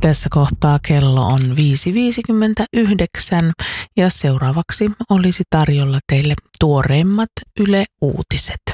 Tässä kohtaa kello on 5.59 ja seuraavaksi olisi tarjolla teille tuoreimmat Yle Uutiset.